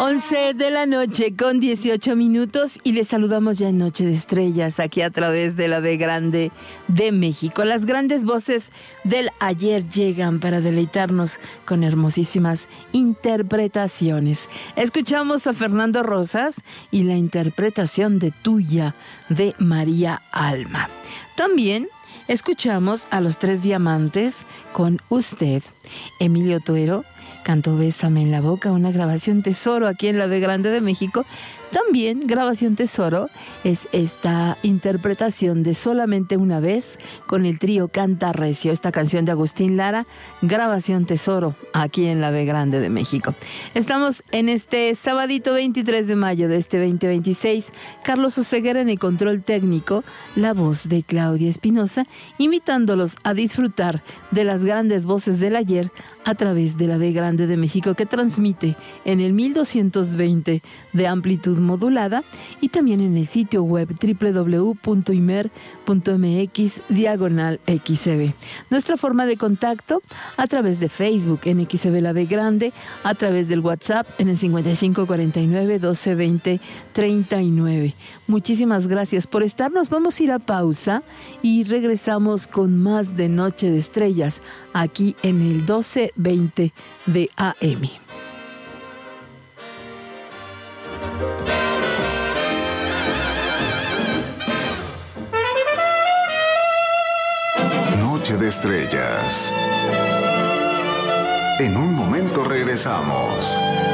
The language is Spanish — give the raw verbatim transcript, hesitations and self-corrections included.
once de la noche con dieciocho minutos y les saludamos ya en Noche de Estrellas aquí a través de la B Grande de México. Las grandes voces del ayer llegan para deleitarnos con hermosísimas interpretaciones. Escuchamos a Fernando Rosas y la interpretación de Tuya de María Alma. También escuchamos a Los Tres Diamantes con Usted. Emilio Tuero cantó Bésame en la boca, una grabación tesoro aquí en la B Grande de México. También grabación tesoro es esta interpretación de Solamente una vez con el trío Canta Recio, esta canción de Agustín Lara, grabación tesoro aquí en la B Grande de México. Estamos en este sabadito veintitrés de mayo de este veinte veintiséis. Carlos Oseguera en el control técnico, la voz de Claudia Espinosa, invitándolos a disfrutar de las grandes voces del ayer a través de la B Grande de México, que transmite en el mil doscientos veinte de amplitud modulada y también en el sitio web doble u doble u doble u punto imer punto eme equis diagonal equis e be. Nuestra forma de contacto a través de Facebook en X E B La B Grande, a través del WhatsApp en el cincuenta y cinco cuarenta y nueve doce veinte treinta y nueve. Muchísimas gracias por estar. Nos vamos a ir a pausa y regresamos con más de Noche de Estrellas aquí en el doce veinte de A M. Noche de Estrellas. En un momento regresamos.